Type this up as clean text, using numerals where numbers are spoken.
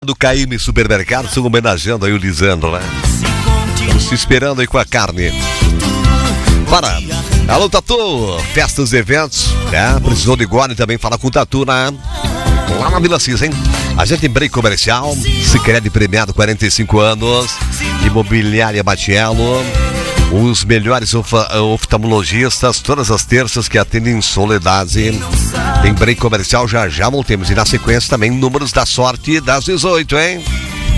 do KM Supermercado, estão homenageando aí o Lisandro, né? Se esperando aí com a carne. Para. Alô, Tatu, festas e eventos, né? Precisou de Guarani também, fala com o Tatu lá na Vila Cis, hein? A gente em break comercial, Sicredi premiado 45 anos, Imobiliária Batiello, os melhores oftalmologistas, todas as terças que atendem em Soledade. Em break comercial, já voltemos. E na sequência também, números da sorte das 18, hein?